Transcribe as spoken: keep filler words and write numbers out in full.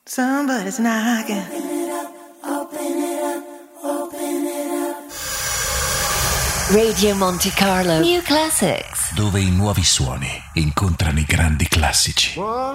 Somebody's knocking. Radio Monte Carlo New Classics, dove i nuovi suoni incontrano i grandi classici.